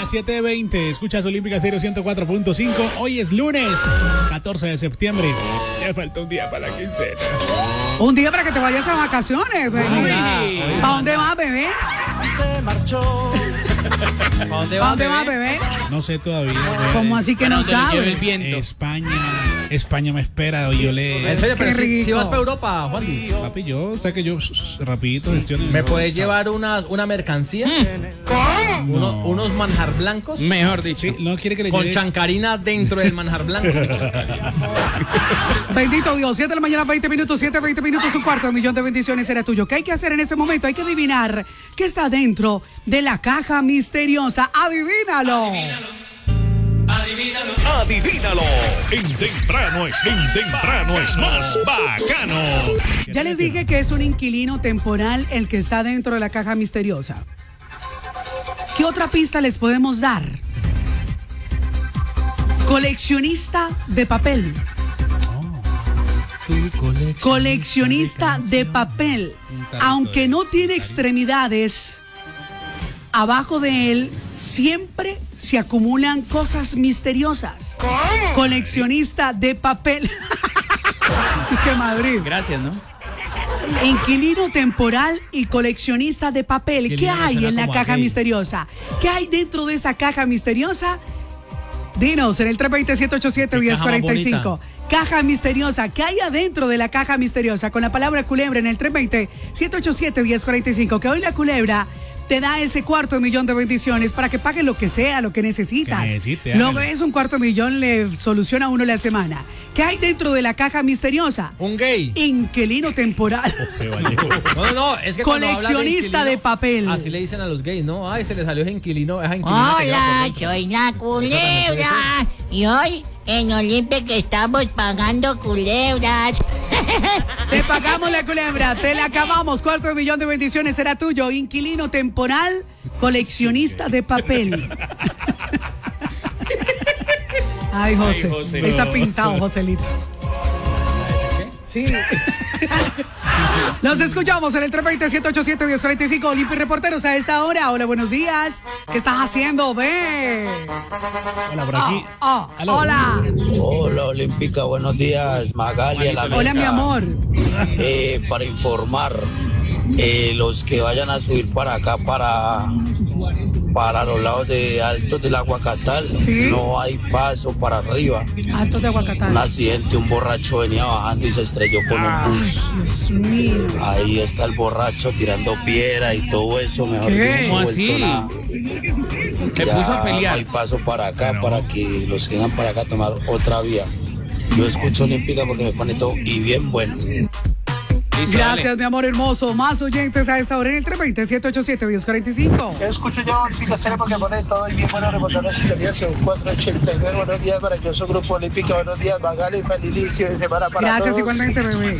las 7:20, escuchas Olímpica Stereo 104.5. Hoy es lunes, 14 de septiembre. Ya falta un día para la quincena. Un día para que te vayas a vacaciones, bebé. ¿Para dónde vas, bebé? Se marchó. ¿Para dónde vas, bebé? No sé todavía. ¿Cómo así que no sabes? España me espera. Yo le... En serio, Qué pero rico. si vas para Europa, Juan. Papi, yo, sé que yo rapidito gestiono. ¿Me puedes llevar una mercancía? Unos manjar blancos. Mejor dicho. Sí, no quiere que le Con lleve... chancarina dentro del manjar blanco. Bendito Dios, 7 de la mañana, 20 minutos, 20 minutos, $250,000 de bendiciones será tuyo. ¿Qué hay que hacer en ese momento? Hay que adivinar qué está dentro de la caja misteriosa. ¡Adivínalo! Adivínalo. En temprano es más bacano. Ya les dije que es un inquilino temporal el que está dentro de la caja misteriosa. ¿Qué otra pista les podemos dar? Coleccionista de papel. Coleccionista de papel. Aunque no tiene extremidades, abajo de él siempre se acumulan cosas misteriosas. Coleccionista de papel. Es que Madrid. Gracias, ¿no? Inquilino temporal y coleccionista de papel. ¿Qué Inquilino hay suena en la como caja aquel. misteriosa? ¿Qué hay dentro de esa caja misteriosa? Dinos en el 320-787-1045. Caja misteriosa. ¿Qué hay adentro de la caja misteriosa? Con la palabra culebra en el 320-787-1045. Que hoy la culebra te da ese $250,000 de bendiciones para que pague lo que sea, lo que necesitas. Que necesite, Lo hágalo. ves, un $250,000 le soluciona a uno la semana. ¿Qué hay dentro de la caja misteriosa? Un gay. Inquilino temporal. Se Vallejo. No, es que cuando hablan Coleccionista de inquilino, papel. Así le dicen a los gays, ¿no? Ay, se le salió ese inquilino que lleva Hola, por dentro. soy la culebra. Y hoy en Olímpica estamos pagando culebras. Te pagamos la culebra, te la acabamos. $250,000 de bendiciones será tuyo. Inquilino temporal, coleccionista de papel. Ay, José. Está pintado, Joselito. Sí. Nos escuchamos en el 320-787-1045. Olimpia y Reporteros a esta hora. Hola, buenos días. ¿Qué estás haciendo? Ve. Hola, por aquí. Aló. Hola. Hola Olímpica, buenos días, Magali a la mesa. Hola, mi amor. Para informar, los que vayan a subir para acá, para los lados de Altos del Aguacatal, ¿Sí? no hay paso para arriba. Alto de Un Aguacatal. accidente, un borracho venía bajando y se estrelló con un bus. Dios mío. Ahí está el borracho tirando piedra y todo eso, mejor ¿Qué? dicho, ¿Cómo vuelto así? nada. Se Ya puso a no pelear. hay paso para acá, para que los que vengan para acá a tomar otra vía. Yo escucho Olímpica porque me pone todo y bien bueno. Listo, Gracias, dale. mi amor hermoso. Más oyentes a esta hora en el 320-787-1045. Escucho yo Olímpica Serie porque pone todo y bien bueno reportando sintonía 489. Buenos días para yo, su grupo Olímpica. Buenos días, Magali. Feliz inicio de semana para Gracias todos. igualmente, bebé.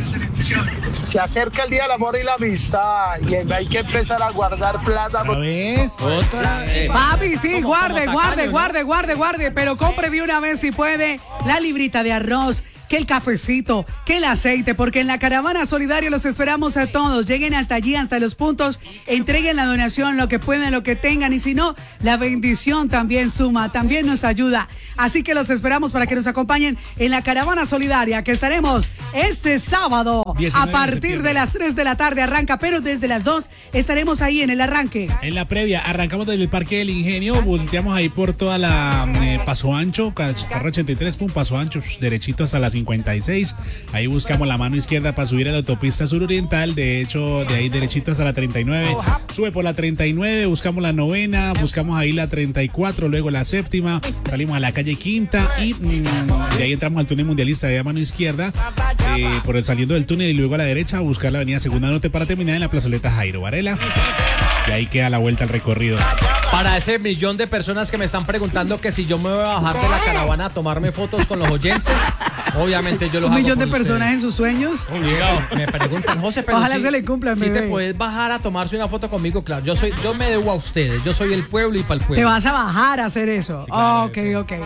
Se acerca el día del amor y la amistad y hay que empezar a guardar plata. ¿Otra vez? Otra. Papi, sí, Como guarde, tacaño, ¿no? guarde, pero compre de una vez si puede la librita de arroz, que el cafecito, que el aceite, porque en la caravana solidaria los esperamos a todos. Lleguen hasta allí, hasta los puntos, entreguen la donación, lo que puedan, lo que tengan, y si no, la bendición también suma, también nos ayuda. Así que los esperamos para que nos acompañen en la caravana solidaria, que estaremos este sábado 19 a de partir septiembre. de las 3 de la tarde. Arranca, pero desde las 2 estaremos ahí en el arranque. En la previa, arrancamos desde el Parque del Ingenio, volteamos ahí por toda la Paso Ancho, carro 83, pum, Paso Ancho, derechito hasta la 56. Ahí buscamos la mano izquierda para subir a la autopista suroriental. De hecho, de ahí derechito hasta la 39. Sube por la 39, buscamos la novena, buscamos ahí la 34, luego la séptima. Salimos a la calle Quinta y de ahí entramos al túnel mundialista de a mano izquierda, por el saliendo del túnel, y luego a la derecha a buscar la avenida Segunda Norte para terminar en la plazoleta Jairo Varela. Y ahí queda la vuelta al recorrido. Para ese millón de personas que me están preguntando que si yo me voy a bajar de la caravana a tomarme fotos con los oyentes, obviamente yo los Un hago millón de con personas en ustedes. sus sueños. Obligado. Me preguntan, José, pero Ojalá se le cumpla, si te bebé. puedes bajar a tomarse una foto conmigo, claro. Yo me debo a ustedes. Yo soy el pueblo y para el pueblo. Te vas a bajar a hacer eso. claro, Ok.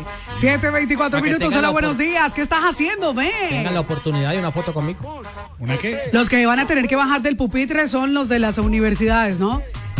7:24 Para que minutos. tengan Hola, la buenos días. ¿Qué estás haciendo? Tengan la Ven. oportunidad de una foto conmigo. ¿Una qué? Los que van a tener que bajar del pupitre son los de las universidades, ¿no?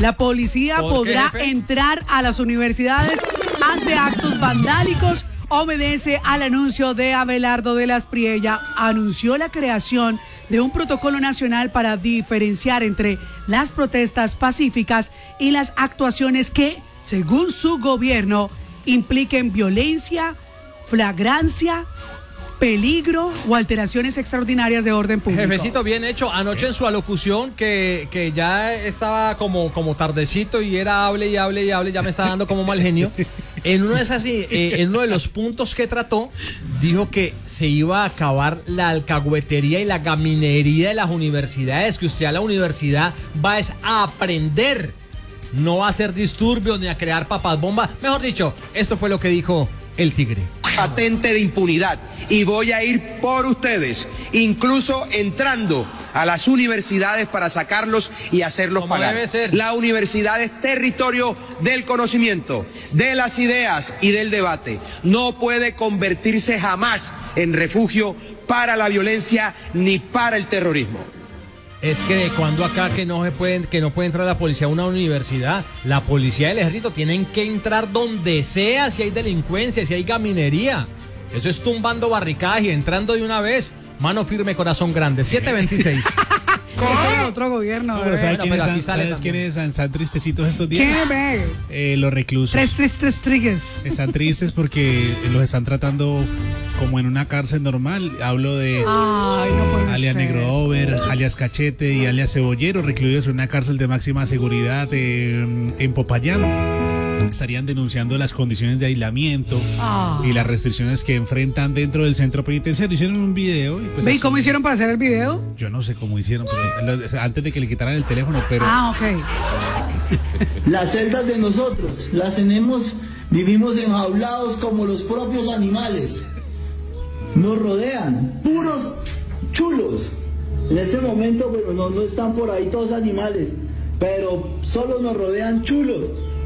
La policía ¿Por qué, podrá jefe? entrar a las universidades ante actos vandálicos. Obedece al anuncio de Abelardo de las Priella. Anunció la creación de un protocolo nacional para diferenciar entre las protestas pacíficas y las actuaciones que, según su gobierno, impliquen violencia, flagrancia, peligro o alteraciones extraordinarias de orden público. Jefecito, bien hecho. Anoche en su alocución, que ya estaba como tardecito y era hable, ya me estaba dando como mal genio. En uno de los puntos que trató, dijo que se iba a acabar la alcahuetería y la gaminería de las universidades, que usted a la universidad va a aprender, no va a hacer disturbios ni a crear papas bomba. Mejor dicho, esto fue lo que dijo el tigre. Patente de impunidad y voy a ir por ustedes, incluso entrando a las universidades para sacarlos y hacerlos Como pagar. debe ser. La universidad es territorio del conocimiento, de las ideas y del debate. No puede convertirse jamás en refugio para la violencia ni para el terrorismo. Es que de cuando acá que no puede entrar la policía a una universidad, la policía y el ejército tienen que entrar donde sea, si hay delincuencia, si hay gaminería. Eso es tumbando barricadas y entrando de una vez. Mano firme, corazón grande. 726. Ese es otro gobierno. No, pero ¿sabes Bueno, pero aquí quiénes sale están tristecitos estos días? ¿Quién ve? Los reclusos. Tres trigues. Están tristes porque los están tratando como en una cárcel normal. Hablo de Ay, no puede alias ser. Negro Over, alias Cachete y alias Cebollero, recluidos en una cárcel de máxima seguridad en Popayán. Estarían denunciando las condiciones de aislamiento y las restricciones que enfrentan dentro del centro penitenciario. Hicieron un video. Y pues ¿Ve así- cómo hicieron para hacer el video? Yo no sé cómo hicieron, pero antes de que le quitaran el teléfono, pero Ok. Las celdas de nosotros las tenemos, vivimos enjaulados como los propios animales. Nos rodean puros chulos. En este momento, bueno, no están por ahí todos animales, pero solo nos rodean chulos.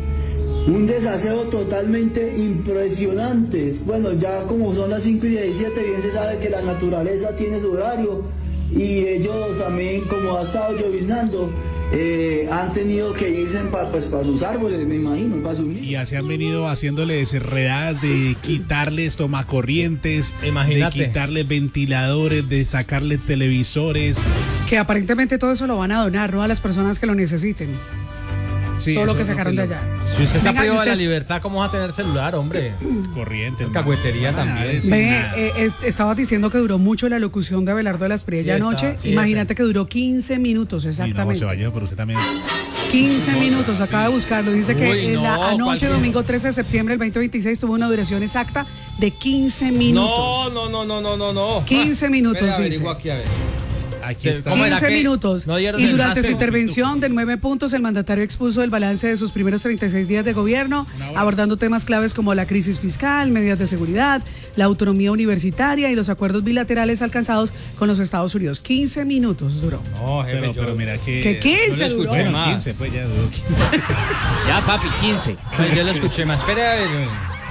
Un desaseo totalmente impresionante. Bueno, ya como son las 5:17, bien se sabe que la naturaleza tiene su horario y ellos también, como ha estado lloviznando, han tenido que irse para sus árboles, me imagino, para sus... y así han venido haciéndoles redadas de quitarles tomacorrientes, Imagínate. de quitarles ventiladores, de sacarles televisores. Que aparentemente todo eso lo van a donar, ¿no? A las personas que lo necesiten. Sí, Todo lo eso que es sacaron de lo- allá. Si usted está Venga, privado de la usted- libertad, ¿cómo va a tener celular, hombre? Corriente. Alcahuetería también. Ve, estabas diciendo que duró mucho la locución de Abelardo de las Priella Sí, anoche. sí, Imagínate que duró 15 minutos Y no, exactamente. se vaya, pero usted también. 15 minutos, acaba de buscarlo. Dice que Uy, no, anoche, cualquier- domingo 13 de septiembre del 2026, tuvo una duración exacta de 15 minutos. No. 15 minutos, Espera, dice. averiguo aquí, a ver. Aquí Sí, está. ¿cómo era 15 que minutos. no dieron Y el durante su pase? intervención de 9 puntos, el mandatario expuso el balance de sus primeros 36 días de gobierno, abordando temas claves como la crisis fiscal, medidas de seguridad, la autonomía universitaria y los acuerdos bilaterales alcanzados con los Estados Unidos. 15 minutos duró. No, jefe, Pero mira que. ¿Qué 15 no le duró? escuché. Bueno, más. 15, pues ya duró 15. Ya, papi, 15. Yo lo escuché más. Espera, a ver.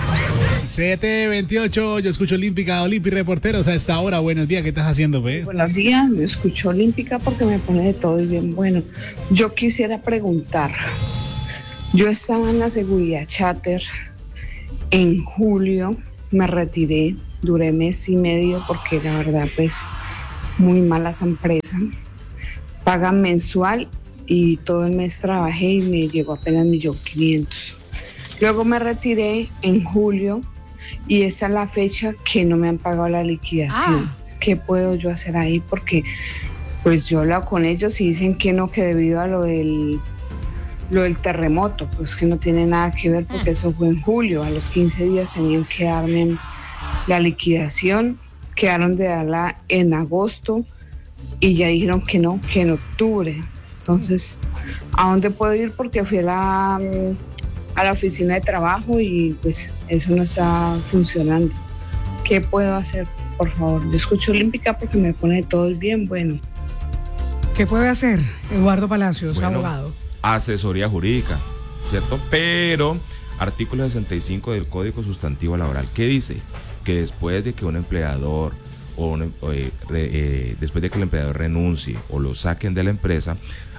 7:28, yo escucho Olímpica, Olímpica Reporteros a esta hora. Buenos días, ¿qué estás haciendo, pe? Buenos días, me escucho Olímpica porque me pone de todo y bien. Bueno, yo quisiera preguntar, yo estaba en la seguridad charter en julio, me retiré, duré mes y medio porque la verdad pues muy mala esa empresa, pagan mensual y todo el mes trabajé y me llegó apenas 1.500.000. Luego me retiré en julio y esa es la fecha que no me han pagado la liquidación. ¿Qué puedo yo hacer ahí? Porque pues yo he hablado con ellos y dicen que no, que debido a lo del terremoto, pues que no tiene nada que ver porque eso fue en julio. A los 15 días tenían que darme la liquidación, quedaron de darla en agosto y ya dijeron que no, que en octubre. Entonces, ¿a dónde puedo ir? Porque fui a la oficina de trabajo y pues eso no está funcionando. ¿Qué puedo hacer? Por favor, yo escucho Olímpica porque me pone todo bien bueno. ¿Qué puede hacer Eduardo Palacios, Bueno, abogado? Asesoría jurídica, ¿cierto? Pero artículo 65 del Código Sustantivo Laboral, ¿qué dice? Que después de que un empleador después de que el empleador renuncie o lo saquen de la empresa,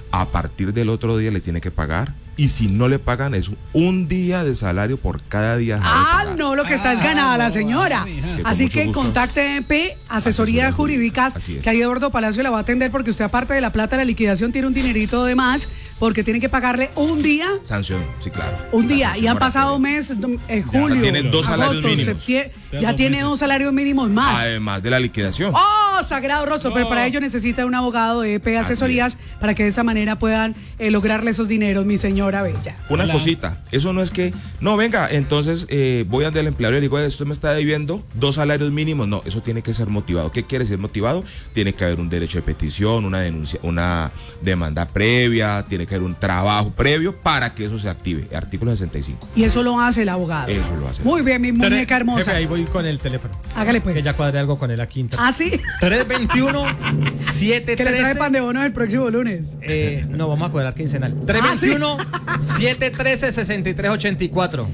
a partir del otro día le tiene que pagar. Y si no le pagan, es un día de salario por cada día. No, lo que está es ganada la señora. Así que contacte EP, asesorías jurídicas, que ahí Eduardo Palacio la va a atender, porque usted, aparte de la plata de la liquidación, tiene un dinerito de más, porque tiene que pagarle un día. Sanción, sí, claro. Un día, y han pasado mes, julio, tiene 2 salarios agosto, mínimos. ya tiene 2 salarios mínimos más. Además de la liquidación. ¡Oh, sagrado rostro! Pero para ello necesita un abogado de EP Asesorías para que de esa manera puedan lograrle esos dineros, mi señora bella. Una cosita, eso no es que, no, venga, entonces voy a andar al empleador y le digo, usted me está debiendo 2 salarios mínimos. No, eso tiene que ser motivado. ¿Qué quiere decir motivado? Tiene que haber un derecho de petición, una denuncia, una demanda previa, tiene que haber un trabajo previo para que eso se active. Artículo 65. Y eso lo hace el abogado. Eso lo hace. Muy bien, mi muñeca hermosa. Jefe, ahí voy con el teléfono. Hágale pues. Que ya cuadré algo con él aquí. ¿Ah, sí? 321-713. Que le trae pan de bono el próximo lunes. No, vamos a cuadrar quincenal. 321-713-6384.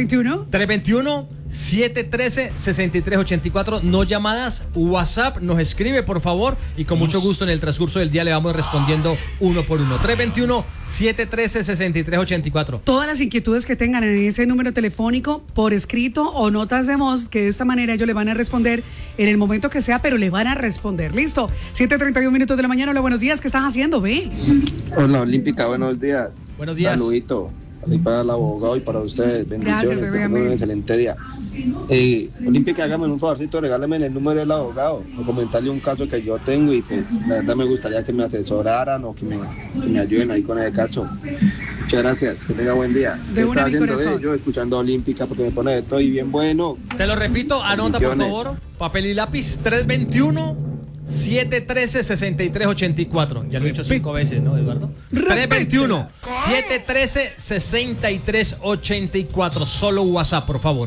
321-713-6384. No llamadas, WhatsApp, nos escribe por favor y con mucho gusto en el transcurso del día le vamos respondiendo uno por uno. 321-713-6384. Todas las inquietudes que tengan en ese número telefónico, por escrito o notas de voz, que de esta manera ellos le van a responder en el momento que sea, pero le van a responder. Listo. 7:31 minutos de la mañana. Hola, buenos días. ¿Qué estás haciendo, ve? Hola, Olímpica, buenos días. Buenos días. Saludito para el abogado y para ustedes. Bendiciones. Gracias, bebé, un excelente día. Olímpica, hágame un favorcito, regálame el número del abogado o comentarle un caso que yo tengo y pues la verdad me gustaría que me asesoraran o que me ayuden ahí con ese caso. Muchas gracias, que tenga buen día. De una, mi haciendo corazón. yo escuchando a Olímpica porque me pone de todo y bien bueno. Te lo repito, anota por favor, papel y lápiz. 321-713-6384. Ya lo he dicho 5 veces, ¿no, Eduardo? 321-713-6384. Solo WhatsApp, por favor.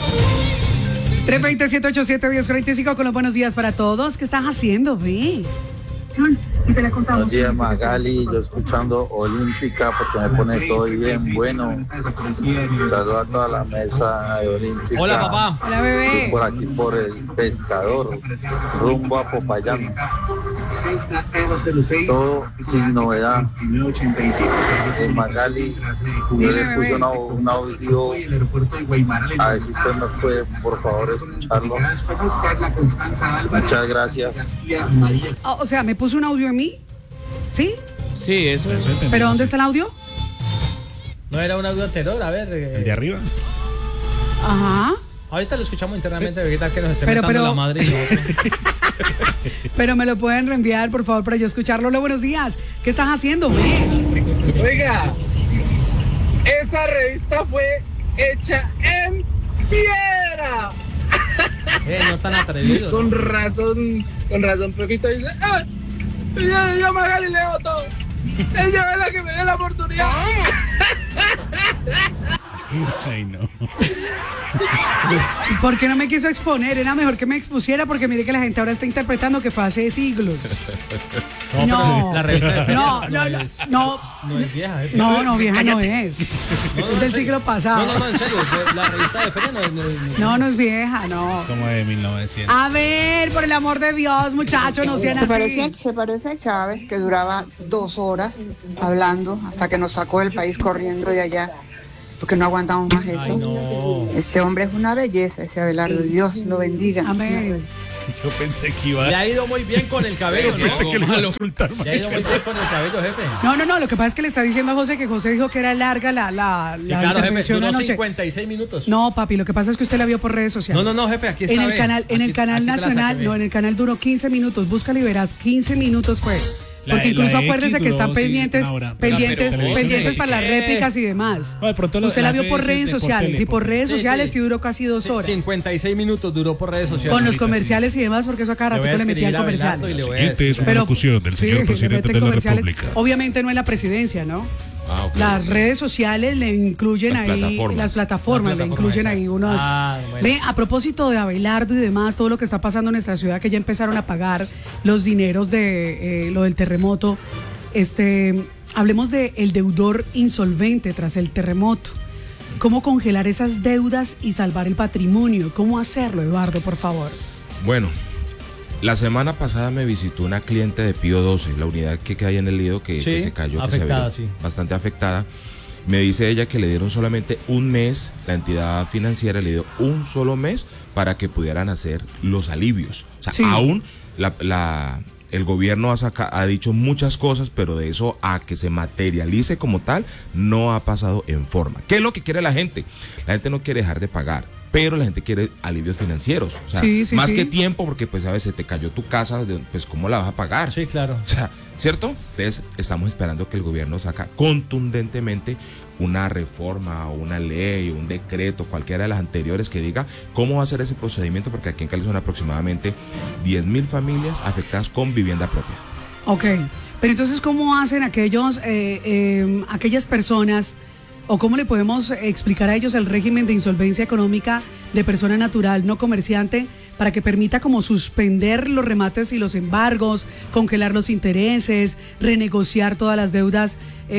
320-787-1045 con los buenos días para todos. ¿Qué estás haciendo, ve? Buenos días, Magali, yo escuchando Olímpica porque me pone todo bien bueno. Saludos a toda la mesa de Olímpica. Hola, papá. Hola, bebé. Estoy por aquí por el Pescador, rumbo a Popayán. Todo sin novedad. Magali, yo le puse un audio, a ver si usted me puede por favor escucharlo. Muchas gracias. O sea, ¿me puso un audio en mí? ¿Sí? Sí, eso es. ¿Pero dónde está el audio? No era un audio anterior, a ver. El de arriba. Ajá. Ahorita lo escuchamos internamente, ¿qué tal que nos esté Pero- metiendo pero- la madre? Y nosotros? Pero me lo pueden reenviar, por favor, para yo escucharlo. Hola, buenos días. ¿Qué estás haciendo, ve? Oiga, esa revista fue hecha en piedra. No tan atrevido. Con razón, Pepito dice, yo Magali le hago todo. Ella es la que me dio la oportunidad. Ay, no. ¿Por qué no me quiso exponer? Era mejor que me expusiera, porque mire que la gente ahora está interpretando que fue hace siglos. No, pero la revista de feria no, no es vieja. no, vieja no es. Es del siglo pasado. No, en serio, la revista de feria No es vieja, no. Es como de 1900. A ver, por el amor de Dios, muchachos, no sean así. Se parece a Chávez, que duraba 2 horas hablando hasta que nos sacó del país corriendo de allá, porque no aguantamos más eso. Ay, no. Este hombre es una belleza, ese Abelardo. Dios lo bendiga. Amén. Yo pensé que iba Le ha ido muy bien con el cabello, ¿no? Pensé que le iba a insultar, Le ha ido muy bien con el cabello, jefe. No, lo que pasa es que le está diciendo a José que José dijo que era larga la Sí, claro, jefe, intervención duró anoche. 56 minutos. No, papi, lo que pasa es que usted la vio por redes sociales. No, jefe, aquí está. En el ve. canal, en el Aquí- canal aquí te la nacional, saqué, no, ve. en el canal duró 15 minutos. Búscalo y verás, 15 minutos fue. La- Porque incluso la X acuérdese que duró, están sí, pendientes, una hora. pendientes, Pero- pendientes para las ¿qué? réplicas y demás. No, de pronto lo- Usted la vio por las redes veces de sociales tele, y por redes Sí, sociales sí. sí duró casi 2 horas. 56 minutos duró por redes sociales. Con los comerciales y demás, porque eso a cada Le voy a ratito le metían escribir a Abelardo comerciales. y le voy a Siguiente es una locución del señor le presidente meten de la comerciales. República. Obviamente no en la presidencia, ¿no? Ah, ok. Las redes sociales le incluyen Las ahí, plataformas. las plataformas le incluyen ahí unos... bueno. Ve, a propósito de Abelardo y demás, todo lo que está pasando en nuestra ciudad, que ya empezaron a pagar los dineros de lo del terremoto, hablemos de el deudor insolvente tras el terremoto. ¿Cómo congelar esas deudas y salvar el patrimonio? ¿Cómo hacerlo, Eduardo, por favor? Bueno, La semana pasada me visitó una cliente de Pío 12, la unidad que hay en el Lido, que se cayó, afectada, que se ve bastante afectada. Me dice ella que le dieron solamente un mes, la entidad financiera le dio un solo mes para que pudieran hacer los alivios. O sea, aún el gobierno ha dicho muchas cosas, pero de eso a que se materialice como tal, no ha pasado en forma. ¿Qué es lo que quiere la gente? La gente no quiere dejar de pagar, pero la gente quiere alivios financieros. O sea, más que tiempo, porque pues a veces te cayó tu casa, pues ¿cómo la vas a pagar? Sí, claro. O sea, ¿cierto? Entonces estamos esperando que el gobierno saca contundentemente una reforma o una ley o un decreto, cualquiera de las anteriores, que diga cómo va a ser ese procedimiento, porque aquí en Cali son aproximadamente 10.000 familias afectadas con vivienda propia. Ok, pero entonces ¿cómo hacen aquellas personas, o cómo le podemos explicar a ellos el régimen de insolvencia económica de persona natural, no comerciante, para que permita como suspender los remates y los embargos, congelar los intereses, renegociar todas las deudas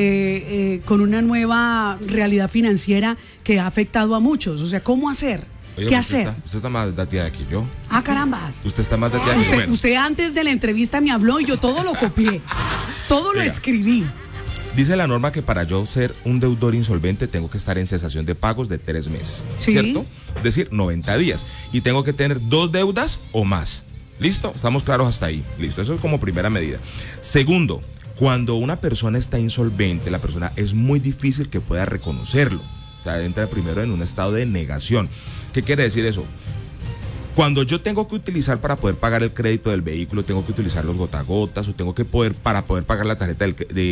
con una nueva realidad financiera que ha afectado a muchos? O sea, ¿cómo hacer? Oye, ¿qué hacer? Usted está más dateada que yo. Ah, carambas. Usted está más dateada que yo. Bueno. Usted antes de la entrevista me habló y yo todo lo copié, todo lo escribí. Dice la norma que para yo ser un deudor insolvente tengo que estar en cesación de pagos de 3 meses, ¿cierto? Es decir, 90 días. Y tengo que tener 2 deudas o más. ¿Listo? ¿Estamos claros hasta ahí? Listo, eso es como primera medida. Segundo, cuando una persona está insolvente, la persona es muy difícil que pueda reconocerlo. O sea, entra primero en un estado de negación. ¿Qué quiere decir eso? Cuando yo tengo que utilizar para poder pagar el crédito del vehículo, tengo que utilizar los gotagotas, o tengo que para poder pagar la tarjeta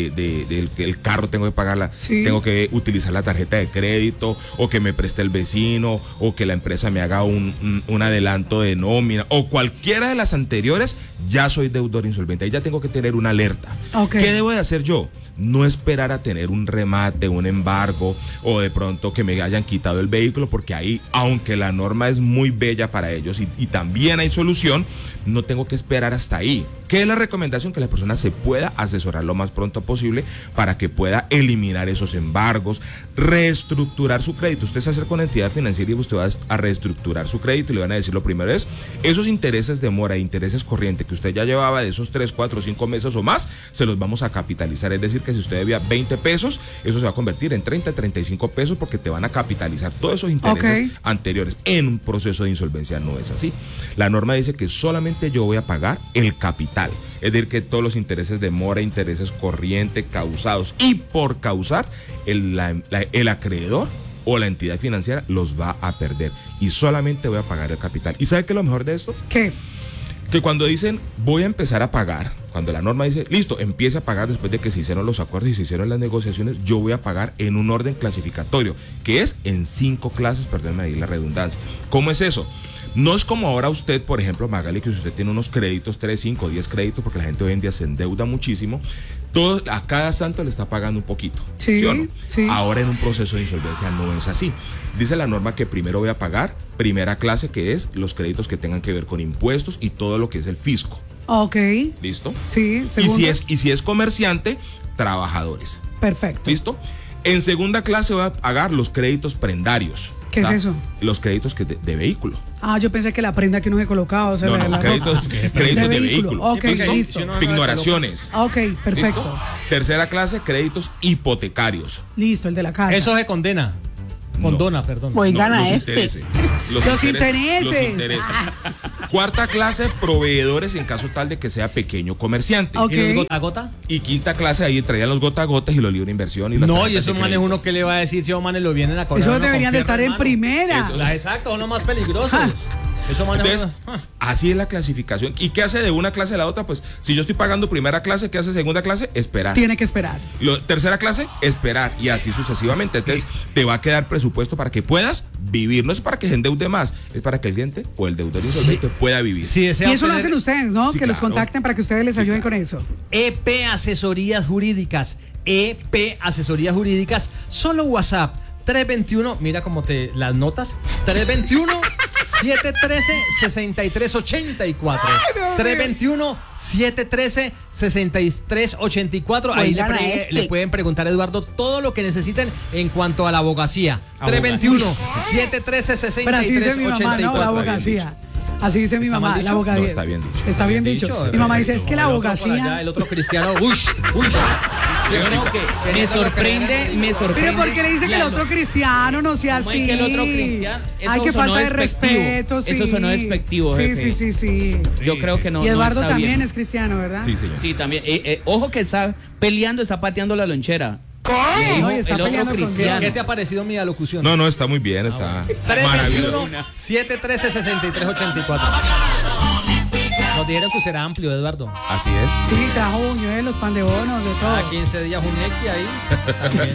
del carro, tengo que pagarla, tengo que utilizar la tarjeta de crédito, o que me preste el vecino, o que la empresa me haga un adelanto de nómina, o cualquiera de las anteriores, ya soy deudor insolvente. Ahí ya tengo que tener una alerta. ¿Qué debo de hacer yo? No esperar a tener un remate, un embargo, o de pronto que me hayan quitado el vehículo, porque ahí, aunque la norma es muy bella para ellos y también hay solución, no tengo que esperar hasta ahí. ¿Qué es la recomendación? Que la persona se pueda asesorar lo más pronto posible para que pueda eliminar esos embargos, reestructurar su crédito. Usted se acerca con una entidad financiera y usted va a reestructurar su crédito y le van a decir, lo primero es, esos intereses de mora e intereses corrientes que usted ya llevaba de esos 3, 4, 5 meses o más, se los vamos a capitalizar. Es decir, que si usted debía 20 pesos, eso se va a convertir en 30, 35 pesos, porque te van a capitalizar todos esos intereses anteriores. En un proceso de insolvencia no es así. La norma dice que solamente yo voy a pagar el capital. Es decir, que todos los intereses de mora, intereses corrientes causados y por causar, el acreedor o la entidad financiera los va a perder. Y solamente voy a pagar el capital. ¿Y sabe qué es lo mejor de esto? ¿Qué? Que cuando dicen voy a empezar a pagar, cuando la norma dice listo, empiece a pagar después de que se hicieron los acuerdos y se hicieron las negociaciones, yo voy a pagar en un orden clasificatorio, que es en 5 clases, perdónme ahí la redundancia. ¿Cómo es eso? No es como ahora usted, por ejemplo, Magali, que si usted tiene unos créditos, 3, 5, 10 créditos, porque la gente hoy en día se endeuda muchísimo, a cada santo le está pagando un poquito. ¿Sí o no? Sí. Ahora en un proceso de insolvencia no es así. Dice la norma que primero voy a pagar primera clase, que es los créditos que tengan que ver con impuestos y todo lo que es el fisco. Ok. ¿Listo? Sí, segundo. Y si es comerciante, trabajadores. Perfecto. ¿Listo? En segunda clase voy a pagar los créditos prendarios. ¿Qué es eso? Los créditos de vehículo. Ah, yo pensé que la prenda que uno se colocaba, o sea, no, créditos de vehículo. Ok, listo. Pignoraciones. Ok, perfecto. ¿Listo? Tercera clase, créditos hipotecarios. Listo, el de la casa. Eso se condena. Condona, perdón. Oigan a Los intereses. Cuarta clase, proveedores en caso tal de que sea pequeño comerciante. ¿Y los gota a gota? Y quinta clase, ahí traían los gota a gotas y los libros de inversión. Y esos manes, uno que le va a decir si esos manes lo vienen a cobrar. Esos deberían de estar en primera. Exacto, son los más peligrosos. Entonces, así es la clasificación. ¿Y qué hace de una clase a la otra? Pues si yo estoy pagando primera clase, ¿qué hace segunda clase? Esperar. Tiene que esperar. Tercera clase, esperar. Y así sucesivamente. Entonces, te va a quedar presupuesto para que puedas vivir. No es para que se endeude más, es para que el cliente o el deudor insolvente pueda vivir. Y eso lo hacen ustedes, ¿no? Sí, que los contacten para que ustedes les ayuden con eso. EP Asesorías Jurídicas. EP Asesorías Jurídicas. Solo WhatsApp. 321, mira cómo te las notas. 321-713-6384. 321-713-6384. Ahí le pueden preguntar a Eduardo todo lo que necesiten en cuanto a la abogacía. 321-713-6384. La abogacía. Así dice mi mamá, la abogacía. No, está bien dicho. Está bien dicho. Mi mamá dice, es que la abogacía... El otro cristiano, uy. Yo creo que me sorprende. Pero ¿por qué le dice que el otro cristiano no sea así? ¿Cómo es que el otro cristiano? Ay, que falta de respeto, sí. Eso sonó despectivo, jefe. Sí. Yo creo que no. Y Eduardo no está también bien. es cristiano, ¿verdad? Sí, señor. Sí, también. Ojo que está peleando, está pateando la lonchera. No, y está el otro peleando con cristiano. ¿Qué te ha parecido mi alocución? No, está muy bien, está maravilloso. 321-713-6384. Nos dijeron que usted era amplio, Eduardo. Así es. Sí, trajo buñuelos, pan de bonos, de todo. 15 días un X ahí.